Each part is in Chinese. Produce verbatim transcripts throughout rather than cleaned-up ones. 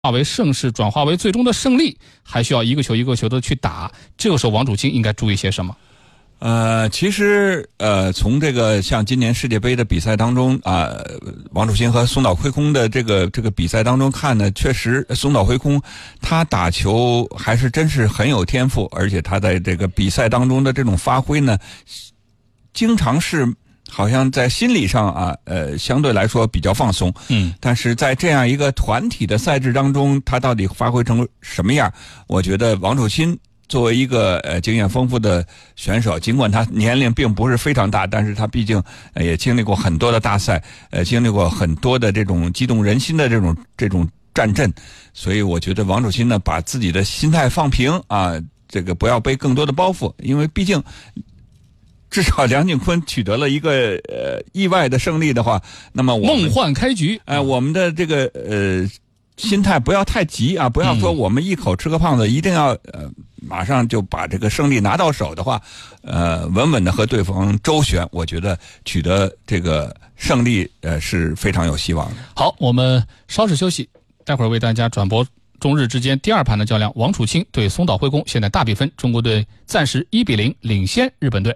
化为胜势，转化为最终的胜利，还需要一个球一个球的去打。这个时候，王楚钦应该注意些什么？ 呃，其实呃，从这个像今年世界杯的比赛当中啊、呃，王楚钦和松岛辉空的这个这个比赛当中看呢，确实松岛辉空他打球还是真是很有天赋，而且他在这个比赛当中的这种发挥呢，经常是好像在心理上啊，呃，相对来说比较放松。 嗯， 但是在这样一个团体的赛制当中，他到底发挥成什么样？我觉得王楚钦作为一个呃经验丰富的选手，尽管他年龄并不是非常大，但是他毕竟、呃、也经历过很多的大赛，呃，经历过很多的这种激动人心的这种这种战阵，所以我觉得王楚钦呢，把自己的心态放平啊，这个不要背更多的包袱，因为毕竟至少梁靖昆取得了一个呃意外的胜利的话，那么我们梦幻开局， 哎、呃，我们的这个呃心态不要太急啊，不要说我们一口吃个胖子，嗯、一定要呃马上就把这个胜利拿到手的话，呃，稳稳的和对方周旋，我觉得取得这个胜利呃是非常有希望的。 好，我们稍事休息，待会儿为大家转播中日之间第二盘的较量，王楚钦对松岛辉空，现在大比分，中国队暂时一比零领先日本队。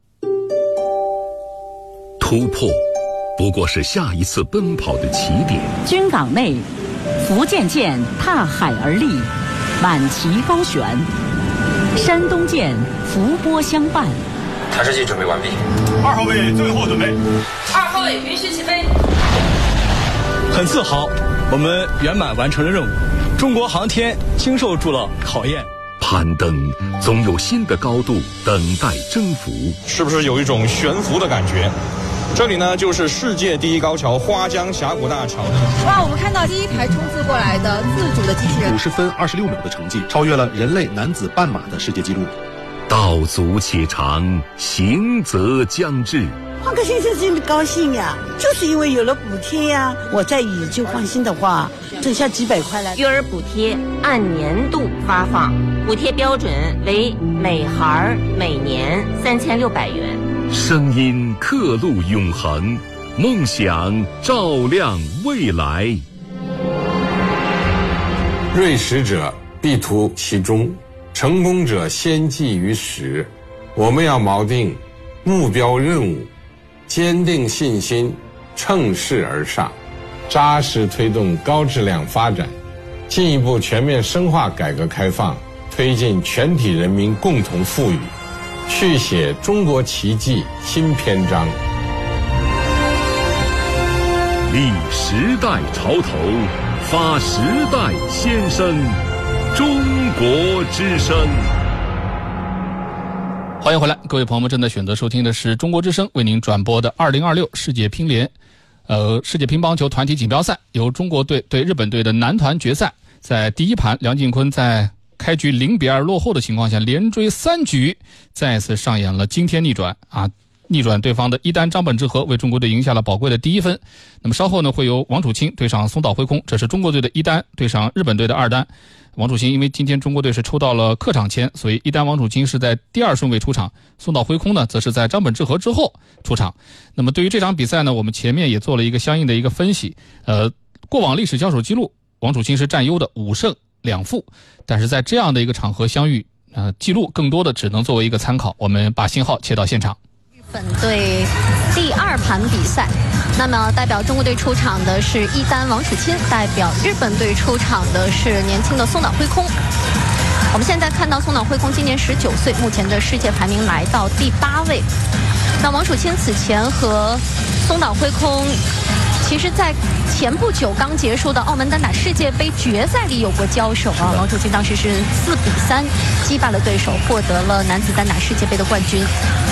突破不过是下一次奔跑的起点。 军港内，福建舰踏海而立，满旗高悬；山东舰伏波相伴。 弹射器准备完毕。 二号位最后准备。 二号位允许起飞。 很自豪，我们圆满完成了任务。中国航天经受住了考验。 攀登总有新的高度等待征服， 是不是有一种悬浮的感觉？这里呢，就是世界第一高桥花江峡谷大桥。 哇，我们看到第一台冲刺过来的自主的机器人， 五十分二十六秒的成绩，超越了人类男子半马的世界纪录。 道阻且长，行则将至。 换个先生真的高兴呀，就是因为有了补贴呀。我再以旧换新的话，剩下几百块了。 育儿补贴按年度发放，补贴标准为每孩每年三千六百元。 声音刻录永恒，梦想照亮未来。 锐识者必图其中，成功者先记于始。我们要锚定目标任务，坚定信心，乘势而上，扎实推动高质量发展，进一步全面深化改革开放，推进全体人民共同富裕，续写中国奇迹新篇章。 立时代潮头，发时代先声，中国之声。 欢迎回来，各位朋友们，正在选择收听的是中国之声为您转播的二零二六世界乒联，呃，世界乒乓球团体锦标赛，由中国队对日本队的男团决赛，在第一盘，梁靖昆在开局零比二落后的情况下，连追三局，再次上演了惊天逆转啊！逆转对方的一单张本智和，为中国队赢下了宝贵的第一分。那么稍后呢，会由王楚钦对上松岛辉空，这是中国队的一单对上日本队的二单。王楚钦因为今天中国队是抽到了客场签，所以一单王楚钦是在第二顺位出场，松岛辉空呢则是在张本智和之后出场。那么对于这场比赛呢，我们前面也做了一个相应的一个分析，呃，过往历史交手记录，王楚钦是占优的五胜两负，但是在这样的一个场合相遇，呃，记录更多的只能作为一个参考。我们把信号切到现场。 日本队第二盘比赛，那么代表中国队出场的是一单王楚钦，代表日本队出场的是年轻的松岛辉空。我们现在看到松岛辉空今年十九岁，目前的世界排名来到第八位。那王楚钦此前和松岛辉空其实在前不久刚结束的澳门单打世界杯决赛里有过交手啊，王楚钦当时是四比三击败了对手，获得了男子单打世界杯的冠军。